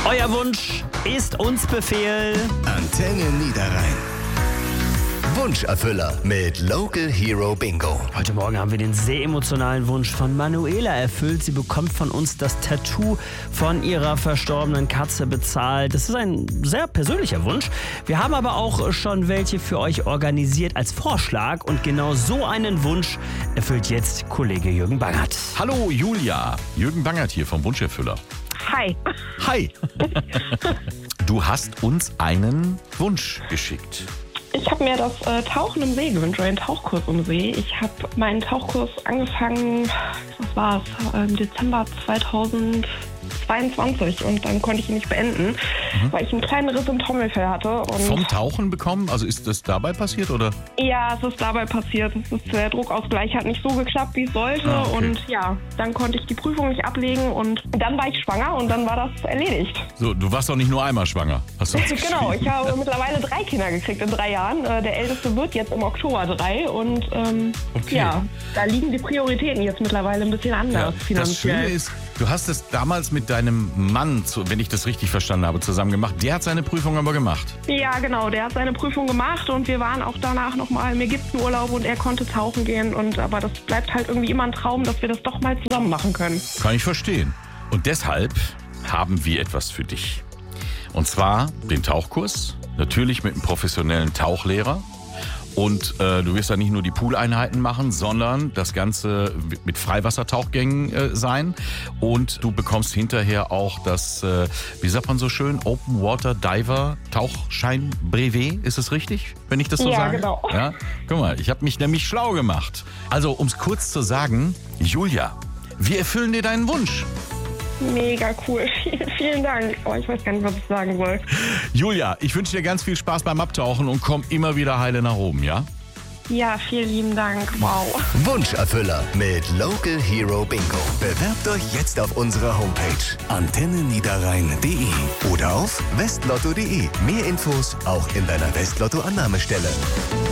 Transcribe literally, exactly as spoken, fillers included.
Euer Wunsch ist uns Befehl. Antenne Niederrhein. Wunscherfüller mit Local Hero Bingo. Heute Morgen haben wir den sehr emotionalen Wunsch von Manuela erfüllt. Sie bekommt von uns das Tattoo von ihrer verstorbenen Katze bezahlt. Das ist ein sehr persönlicher Wunsch. Wir haben aber auch schon welche für euch organisiert als Vorschlag. Und genau so einen Wunsch erfüllt jetzt Kollege Jürgen Bangert. Hallo Julia, Jürgen Bangert hier vom Wunscherfüller. Hi. Hi. Du hast uns einen Wunsch geschickt. Ich habe mir das äh, Tauchen im See gewünscht, oder einen Tauchkurs im See. Ich habe meinen Tauchkurs angefangen, was war es, im Dezember zweitausendzweiundzwanzig und dann konnte ich ihn nicht beenden, mhm. weil ich einen kleinen Riss im Trommelfell hatte. Und Vom Tauchen bekommen? Also ist das dabei passiert, oder? Ja, es ist dabei passiert. Es ist, der Druckausgleich hat nicht so geklappt, wie es sollte. Ah, okay. Und ja, dann konnte ich die Prüfung nicht ablegen und dann war ich schwanger und dann war das erledigt. So, du warst doch nicht nur einmal schwanger. Hast du uns Genau, ich habe mittlerweile drei Kinder gekriegt in drei Jahren. Der älteste wird jetzt im Oktober drei und ähm, Okay. ja, da liegen die Prioritäten jetzt mittlerweile ein bisschen anders Ja, das Schöne finanziell. ist, du hast es damals mit deinem Mann, zu- wenn ich das richtig verstanden habe, zusammen gemacht. Der hat seine Prüfung aber gemacht. Ja, genau, der hat seine Prüfung gemacht und wir waren auch danach nochmal im Ägyptenurlaub und er konnte tauchen gehen. Und aber das bleibt halt irgendwie immer ein Traum, dass wir das doch mal zusammen machen können. Kann ich verstehen. Und deshalb haben wir etwas für dich. Und zwar den Tauchkurs, natürlich mit einem professionellen Tauchlehrer. Und äh, du wirst da nicht nur die Pooleinheiten machen, sondern das Ganze mit Freiwassertauchgängen äh, sein. Und du bekommst hinterher auch das, äh, wie sagt man so schön, Open Water Diver Tauchschein Brevet. Ist es richtig, wenn ich das so Ja, sage? genau. Ja, guck mal, ich habe mich nämlich schlau gemacht. Also, um es kurz zu sagen, Julia, wir erfüllen dir deinen Wunsch. Mega cool, vielen, vielen Dank. Oh, ich weiß gar nicht, was ich sagen soll. Julia, ich wünsche dir ganz viel Spaß beim Abtauchen und komm immer wieder heile nach oben, ja? Ja, vielen lieben Dank. Wow. Wunscherfüller mit Local Hero Bingo. Bewerbt euch jetzt auf unserer Homepage antenne niederrhein punkt de oder auf westlotto punkt de. Mehr Infos auch in deiner Westlotto-Annahmestelle.